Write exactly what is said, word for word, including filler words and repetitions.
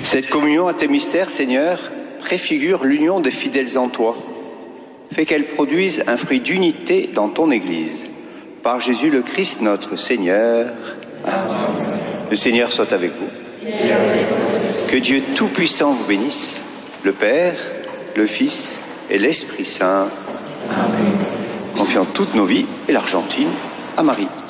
Cette communion à tes mystères, Seigneur, préfigure l'union des fidèles en toi. Fais qu'elle produise un fruit d'unité dans ton Église. Par Jésus le Christ, notre Seigneur. Amen. Le Seigneur soit avec vous. Que Dieu Tout-Puissant vous bénisse, le Père, le Fils et l'Esprit Saint. Amen. Confions toutes nos vies et l'Argentine à Marie.